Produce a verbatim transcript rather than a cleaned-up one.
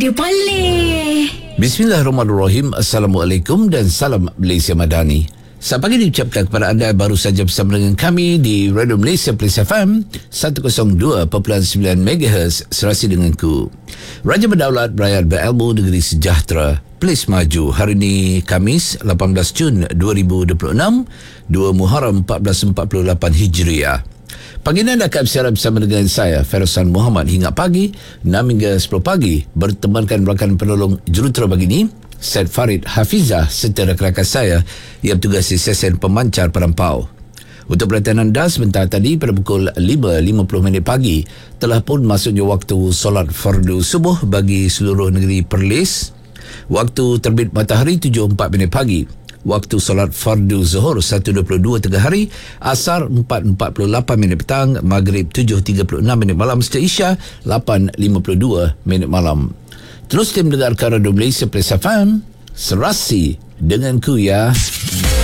Radio Palih. Bismillahirrahmanirrahim. Assalamualaikum dan salam Malaysia Madani. Selamat pagi diucapkan kepada anda baru saja bersama dengan kami di Radio Malaysia Plus F M seratus dua perpuluhan sembilan megahertz serasi denganku. Raja Berdaulat, Berayat Berilmu, Negeri Sejahtera, Plus Maju. Hari ini Khamis lapan belas Jun dua ribu dua puluh enam, dua Muharram empat belas empat puluh lapan Hijriah. Pagi ini anda akan bersiaran bersama dengan saya, Ferosan Muhammad, hingga pagi enam hingga sepuluh pagi, bertemankan rakan penolong jurutera pagi ini, Syed Farid Hafizah, serta rakan-rakan saya yang bertugas di sesen pemancar perampau. Untuk perhatian anda, sebentar tadi pada pukul lima lima puluh minit pagi telah pun masuknya waktu solat fardu subuh bagi seluruh negeri Perlis. Waktu terbit matahari tujuh empat minit pagi. Waktu solat fardu zuhur satu dua puluh dua tengah hari, asar empat empat puluh lapan minit petang, maghrib tujuh tiga puluh enam minit malam, serta isya lapan lima puluh dua minit malam. Terus tim mendengarkan Radio Malaysia Plus F M, serasi denganku ya.